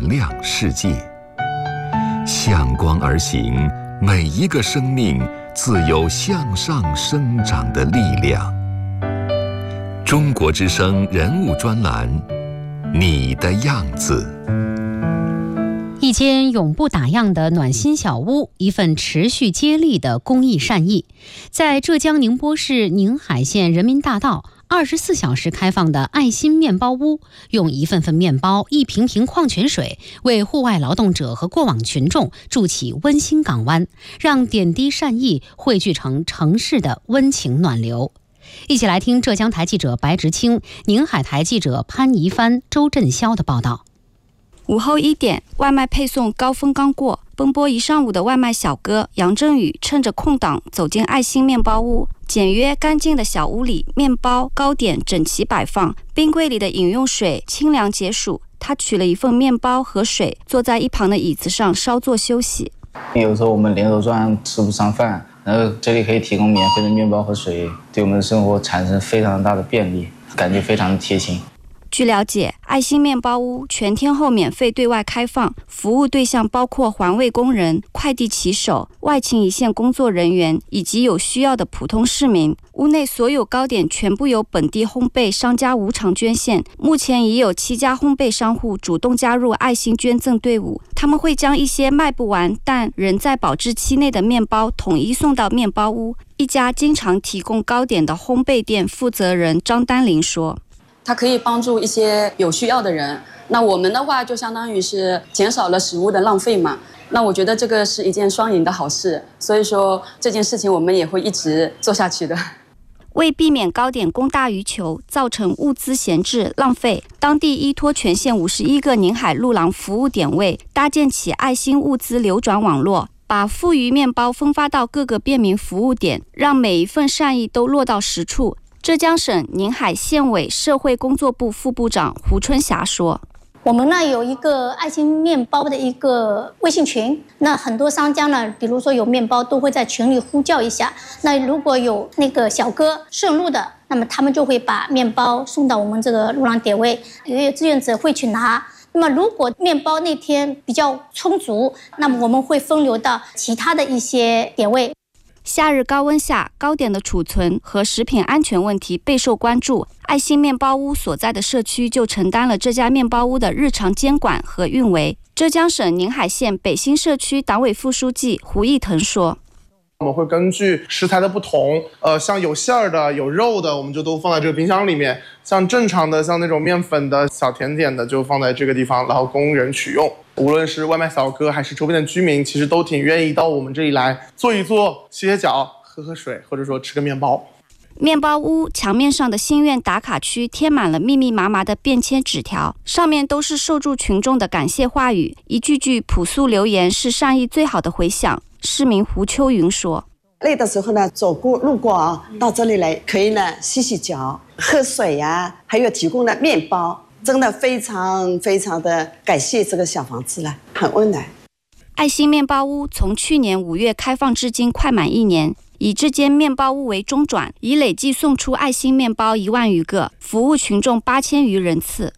亮世界。向光而行，每一个生命自有向上生长的力量。中国之声人物专栏，你的样子。 一间永不打烊的暖心小屋，一份持续接力的公益善意。在浙江宁波市宁海县人民大道24小时开放的爱心面包屋，用一份份面包、一瓶瓶矿泉水，为户外劳动者和过往群众筑起温馨港湾，让点滴善意汇聚成城市的温情暖流。一起来听浙江台记者白直清、宁海台记者潘怡帆、周振霄的报道。 午后1点，外卖配送高峰刚过，奔波一上午的外卖小哥杨振宇趁着空档走进爱心面包屋。简约干净的小屋里，面包、糕点整齐摆放，冰柜里的饮用水清凉解暑。他取了一份面包和水，坐在一旁的椅子上稍作休息。 有时候我们连轴转吃不上饭，然后这里可以提供免费的面包和水，对我们的生活产生非常大的便利，感觉非常的贴心。 据了解，爱心面包屋全天候免费对外开放，服务对象包括环卫工人、快递骑手、外勤一线工作人员以及有需要的普通市民。屋内所有糕点全部由本地烘焙商家无偿捐献，目前已有7家烘焙商户主动加入爱心捐赠队伍，他们会将一些卖不完但仍在保质期内的面包统一送到面包屋。一家经常提供糕点的烘焙店负责人张丹玲说， 它可以帮助一些有需要的人，那我们的话就相当于是减少了食物的浪费嘛。那我觉得这个是一件双赢的好事，所以说这件事情我们也会一直做下去的。 为避免糕点供大于求，造成物资闲置浪费，当地依托全县51个宁海路廊服务点位，搭建起爱心物资流转网络，把富余面包分发到各个便民服务点，让每一份善意都落到实处。浙江省宁海县委社会工作部副部长胡春霞说， 我们呢有一个爱心面包的一个微信群，那很多商家呢，比如说有面包都会在群里呼叫一下，那如果有那个小哥顺路的，那么他们就会把面包送到我们这个路廊点位，有志愿者会去拿。那么如果面包那天比较充足，那么我们会分流到其他的一些点位。 夏日高温下，糕点的储存和食品安全问题备受关注。爱心面包屋所在的社区就承担了这家面包屋的日常监管和运维。浙江省宁海县北新社区党委副书记胡义腾说， 我们会根据食材的不同，像有馅儿的、有肉的，我们就都放在这个冰箱里面；像正常的、像那种面粉的、小甜点的，就放在这个地方，然后供人取用。无论是外卖小哥还是周边的居民，其实都挺愿意到我们这里来坐一坐、洗洗脚、喝水，或者说吃个面包。 面包屋墙面上的心愿打卡区贴满了密密麻麻的便签纸条，上面都是受助群众的感谢话语，一句句朴素留言是善意最好的回响。市民胡秋云说， 累的时候呢，路过啊，到这里来可以呢洗洗脚、喝水呀，还有提供的面包，真的非常非常的感谢这个小房子了，很温暖。 爱心面包屋从去年5月开放至今快满1年，以这间面包屋为中转，已累计送出爱心面包1万余个，服务群众8000余人次。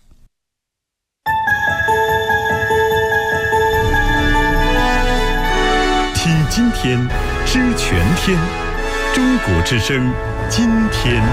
听今天，知全天，中国之声，今天。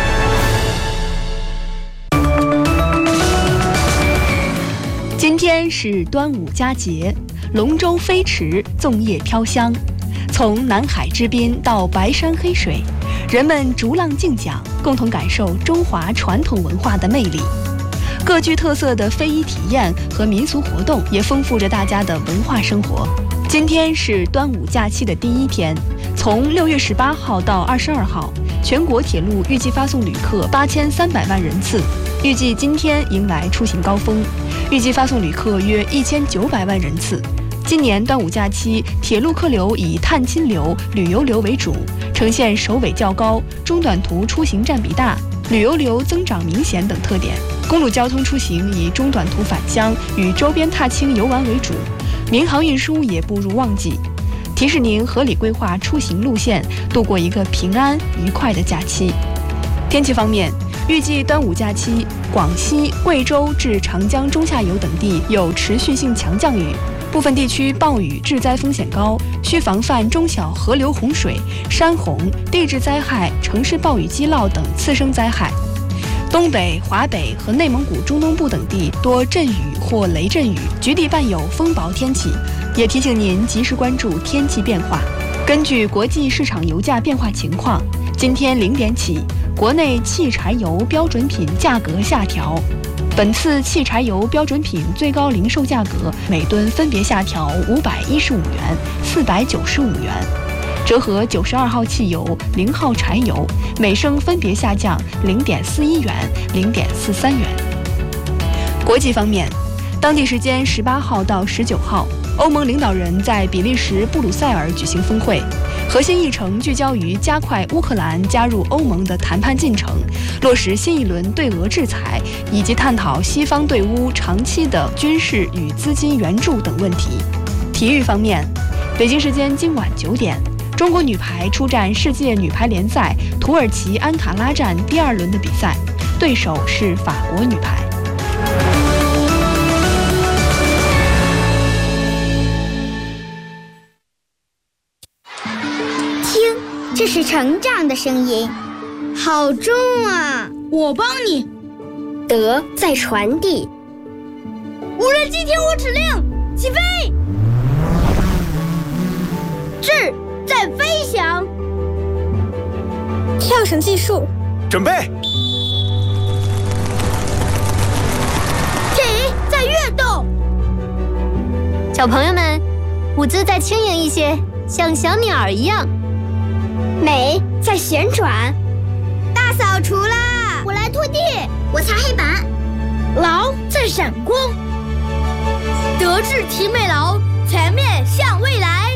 今天是端午佳节，龙舟飞驰，粽叶飘香。从南海之滨到白山黑水，人们逐浪竞桨，共同感受中华传统文化的魅力。各具特色的非遗体验和民俗活动也丰富着大家的文化生活。今天是端午假期的第1天，从6月18号到22号，全国铁路预计发送旅客8300万人次，预计今天迎来出行高峰，预计发送旅客约1900万人次。今年端午假期，铁路客流以探亲流、旅游流为主，呈现首尾较高、中短途出行占比大、旅游流增长明显等特点。公路交通出行以中短途返乡与周边踏青游玩为主，民航运输也步入旺季。提示您合理规划出行路线，度过一个平安愉快的假期。天气方面， 预计端午假期，广西、贵州至长江中下游等地有持续性强降雨，部分地区暴雨致灾风险高，需防范中小河流洪水、山洪、地质灾害、城市暴雨积涝等次生灾害。东北、华北和内蒙古中东部等地多阵雨或雷阵雨，局地伴有风雹天气，也提醒您及时关注天气变化。根据国际市场油价变化情况，今天0点起，国内汽柴油标准品价格下调。本次汽柴油标准品最高零售价格每吨分别下调515元、495元，折合92号汽油、0号柴油每升分别下降0.41元、0.43元。国际方面，当地时间18号到19号，欧盟领导人在比利时布鲁塞尔举行峰会，核心议程聚焦于加快乌克兰加入欧盟的谈判进程，落实新一轮对俄制裁，以及探讨西方对乌长期的军事与资金援助等问题。体育方面，北京时间今晚9点，中国女排出战世界女排联赛土耳其安卡拉站第2轮的比赛，对手是法国女排。 这是成长的声音，好重啊！ 我帮你。 德在传递。 无人机听我指令，起飞！智在飞翔。 跳绳技术， 准备。 体在跃动。 小朋友们，舞姿再轻盈一些，像小鸟一样。美在旋转， 大扫除啦！我来拖地， 我擦黑板。 劳在闪光，德智体美劳，全面向未来。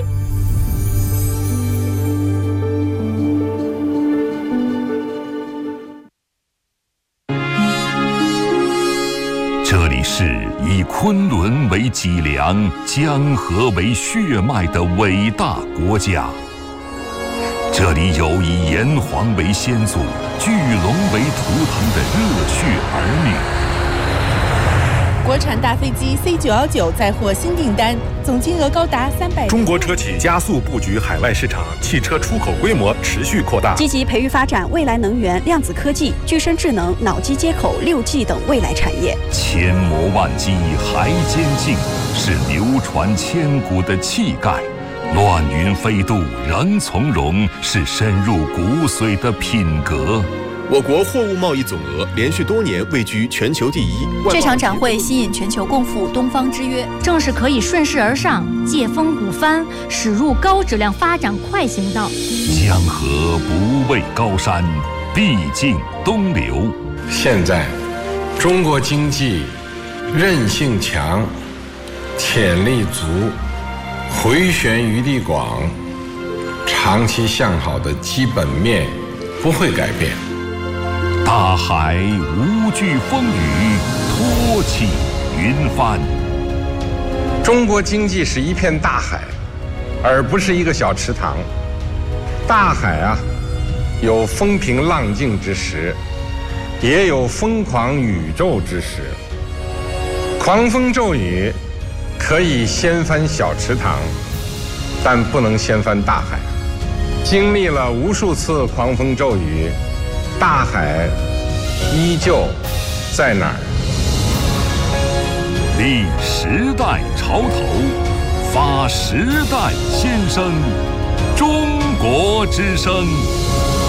这里是以昆仑为脊梁、江河为血脉的伟大国家。这里有以炎黄为先祖、巨龙为图腾的热血儿女。 国产大飞机 C919 再获新订单，总金额高达300。 中国车企加速布局海外市场，汽车出口规模持续扩大， 积极培育发展未来能源、量子科技、具身智能、脑机接口、6G 等未来产业。 千磨万击还坚劲，是流传千古的气概。乱云飞渡仍从容，是深入骨髓的品格。 我国货物贸易总额连续多年位居全球第一。 这场展会吸引全球共赴东方之约， 正是可以顺势而上，借风鼓帆，驶入高质量发展快行道。 江河不畏高山，必经东流。 现在，中国经济韧性强，潜力足，回旋余地广，长期向好的基本面不会改变。 大海无惧风雨，托起云帆。 中国经济是一片大海，而不是一个小池塘。大海啊，有风平浪静之时，也有疯狂宇宙之时。狂风骤雨可以掀翻小池塘，但不能掀翻大海。经历了无数次狂风骤雨，大海依旧在哪儿？ 立时代潮头，发时代先声，中国之声。